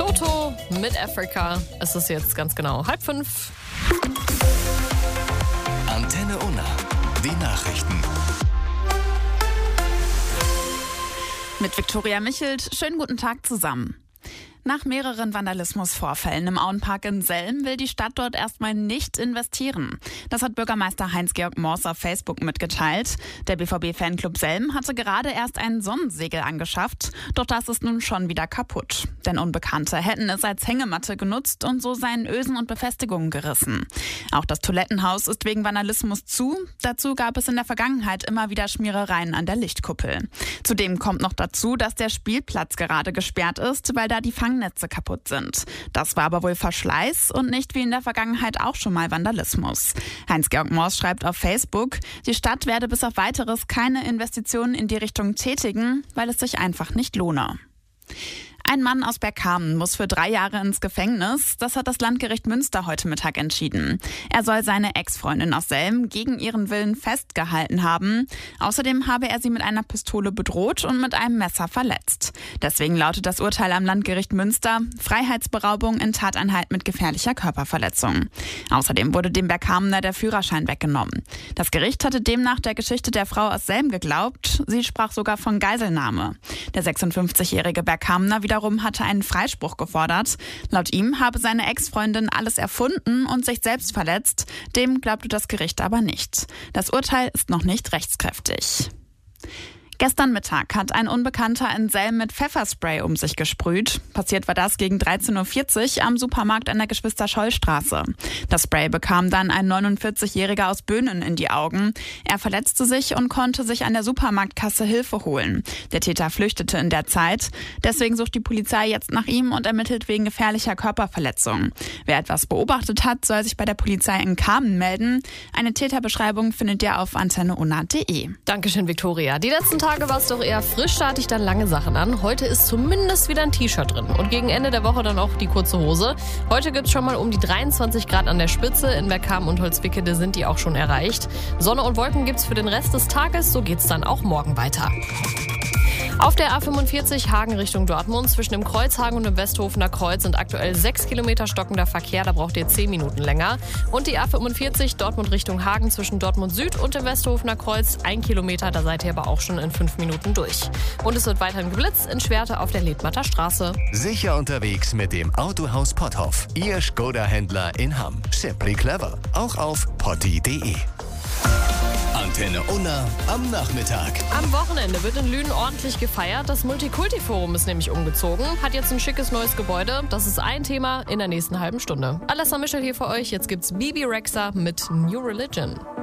Toto mit Africa. Es ist jetzt ganz genau 4:30. Antenne Unna, die Nachrichten. Mit Viktoria Michelt, schönen guten Tag zusammen. Nach mehreren Vandalismusvorfällen im Auenpark in Selm will die Stadt dort erstmal nicht investieren. Das hat Bürgermeister Heinz-Georg Mors auf Facebook mitgeteilt. Der BVB-Fanclub Selm hatte gerade erst ein Sonnensegel angeschafft, doch das ist nun schon wieder kaputt. Denn Unbekannte hätten es als Hängematte genutzt und so seien Ösen und Befestigungen gerissen. Auch das Toilettenhaus ist wegen Vandalismus zu. Dazu gab es in der Vergangenheit immer wieder Schmierereien an der Lichtkuppel. Zudem kommt noch dazu, dass der Spielplatz gerade gesperrt ist, weil da die Fangnetze kaputt sind. Das war aber wohl Verschleiß und nicht wie in der Vergangenheit auch schon mal Vandalismus. Heinz-Georg Mors schreibt auf Facebook, die Stadt werde bis auf Weiteres keine Investitionen in die Richtung tätigen, weil es sich einfach nicht lohne. Ein Mann aus Bergkamen muss für 3 Jahre ins Gefängnis. Das hat das Landgericht Münster heute Mittag entschieden. Er soll seine Ex-Freundin aus Selm gegen ihren Willen festgehalten haben. Außerdem habe er sie mit einer Pistole bedroht und mit einem Messer verletzt. Deswegen lautet das Urteil am Landgericht Münster: Freiheitsberaubung in Tateinheit mit gefährlicher Körperverletzung. Außerdem wurde dem Bergkamener der Führerschein weggenommen. Das Gericht hatte demnach der Geschichte der Frau aus Selm geglaubt. Sie sprach sogar von Geiselnahme. Der 56-jährige Bergkamener wiederum hatte einen Freispruch gefordert. Laut ihm habe seine Ex-Freundin alles erfunden und sich selbst verletzt. Dem glaubte das Gericht aber nicht. Das Urteil ist noch nicht rechtskräftig. Gestern Mittag hat ein Unbekannter in Selm mit Pfefferspray um sich gesprüht. Passiert war das gegen 13.40 Uhr am Supermarkt an der Geschwister-Scholl-Straße. Das Spray bekam dann ein 49-Jähriger aus Böhnen in die Augen. Er verletzte sich und konnte sich an der Supermarktkasse Hilfe holen. Der Täter flüchtete in der Zeit. Deswegen sucht die Polizei jetzt nach ihm und ermittelt wegen gefährlicher Körperverletzung. Wer etwas beobachtet hat, soll sich bei der Polizei in Kamen melden. Eine Täterbeschreibung findet ihr auf antenneunna.de. Dankeschön, Viktoria. Die letzten Tage war es doch eher frisch, da hatte ich dann lange Sachen an. Heute ist zumindest wieder ein T-Shirt drin und gegen Ende der Woche dann auch die kurze Hose. Heute gibt es schon mal um die 23 Grad an der Spitze. In Bergkamen und Holzwickede sind die auch schon erreicht. Sonne und Wolken gibt es für den Rest des Tages, so geht es dann auch morgen weiter. Auf der A45 Hagen Richtung Dortmund zwischen dem Kreuzhagen und dem Westhofener Kreuz sind aktuell 6 Kilometer stockender Verkehr, da braucht ihr 10 Minuten länger. Und die A45 Dortmund Richtung Hagen zwischen Dortmund Süd und dem Westhofener Kreuz 1 Kilometer, da seid ihr aber auch schon in 5 Minuten durch. Und es wird weiterhin geblitzt in Schwerte auf der Ledmatter Straße. Sicher unterwegs mit dem Autohaus Potthoff. Ihr Skoda-Händler in Hamm. Simply clever. Auch auf potti.de. Antenne Unna am Nachmittag. Am Wochenende wird in Lünen ordentlich gefeiert. Das Multikulti-Forum ist nämlich umgezogen, hat jetzt ein schickes neues Gebäude. Das ist ein Thema in der nächsten halben Stunde. Alessa Michel hier für euch. Jetzt gibt's Bibi Rexha mit New Religion.